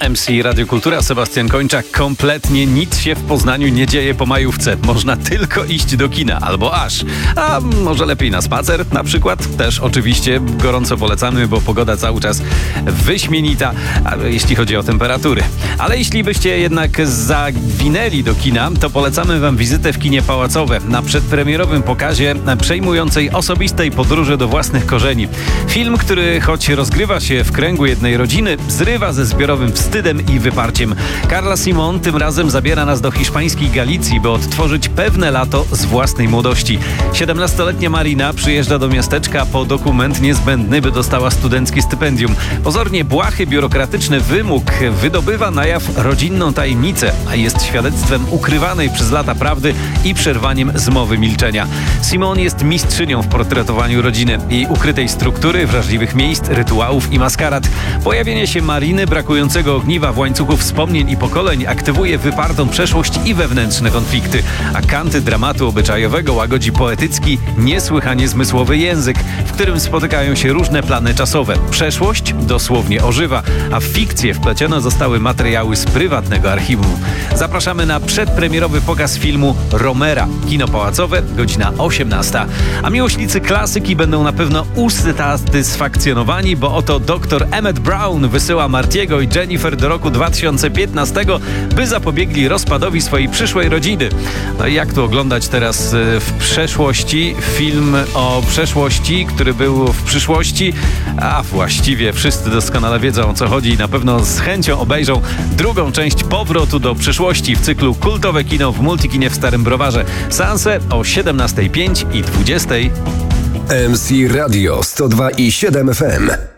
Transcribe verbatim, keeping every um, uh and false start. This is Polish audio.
M C Radio Kultura, Sebastian Kończak. Kompletnie nic się w Poznaniu nie dzieje po majówce. Można tylko iść do kina, albo aż. A może lepiej na spacer na przykład? Też oczywiście gorąco polecamy, bo pogoda cały czas wyśmienita, jeśli chodzi o temperatury. Ale jeśli byście jednak zawinęli do kina, to polecamy wam wizytę w kinie Pałacowe na przedpremierowym pokazie przejmującej osobistej podróży do własnych korzeni. Film, który choć rozgrywa się w kręgu jednej rodziny, zrywa ze zbiorowym wstydem i wyparciem. Carla Simon tym razem zabiera nas do hiszpańskiej Galicji, by odtworzyć pewne lato z własnej młodości. siedemnastoletnia Marina przyjeżdża do miasteczka po dokument niezbędny, by dostała studenckie stypendium. Pozornie błahy, biurokratyczny wymóg wydobywa na jaw rodzinną tajemnicę, a jest świadectwem ukrywanej przez lata prawdy i przerwaniem zmowy milczenia. Simon jest mistrzynią w portretowaniu rodziny, jej ukrytej struktury, wrażliwych miejsc, rytuałów i maskarad. Pojawienie się Mariny, brakującego ogniwa w łańcuchu wspomnień i pokoleń, aktywuje wypartą przeszłość i wewnętrzne konflikty, a kanty dramatu obyczajowego łagodzi poetycki, niesłychanie zmysłowy język, w którym spotykają się różne plany czasowe. Przeszłość dosłownie ożywa, a w fikcję wplecione zostały materiały z prywatnego archiwum. Zapraszamy na przedpremierowy pokaz filmu Romera. Kino Pałacowe, godzina osiemnasta. A miłośnicy klasyki będą na pewno usatysfakcjonowani, bo oto doktor Emmett Brown wysyła Martiego i Jennifer do roku dwa tysiące piętnastego, by zapobiegli rozpadowi swojej przyszłej rodziny. No i jak tu oglądać teraz w przeszłości film o przeszłości, który był w przyszłości? A właściwie wszyscy doskonale wiedzą, o co chodzi i na pewno z chęcią obejrzą drugą część Powrotu do przyszłości w cyklu Kultowe kino w Multikinie w Starym Browarze. Seanse o siedemnastej pięć i dwudziestej. M C Radio sto dwa i siedem F M.